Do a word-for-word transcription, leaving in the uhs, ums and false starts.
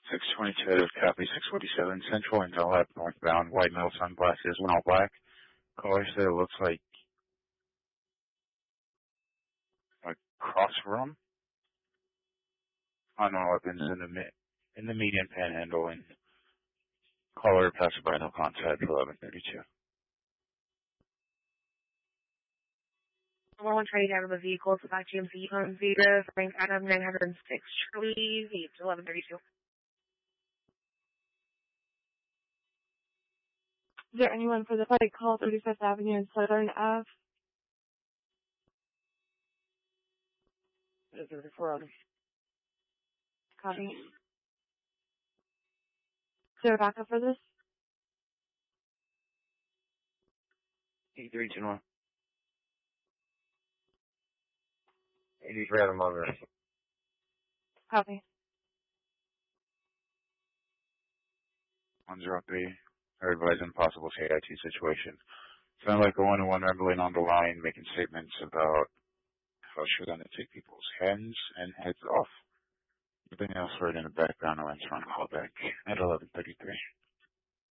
six twenty-two, copy six forty-seven, Central and Dunlap northbound, white metal sunglasses, one all black. Caller said it looks like a cross room. Unknown weapons in the mi- in the median panhandle and caller passerby no contact eleven thirty-two. One trying out of the vehicle, so back G M C on Vega, Frank Adam nine hundred six, Charlie, eleven thirty-two. Is there anyone for the fight call thirty-fifth Avenue and Southern Ave? Is there a road? Copy. Is there a backup for this? eighty-three two one. eighty-three Adam Mother. Copy. one zero three. I advise impossible C I T situation. Sound like a one-on-one rambling on the line, making statements about how she's going to take people's hands and heads off. Everything else heard in the background, I'll answer on call back at eleven thirty-three.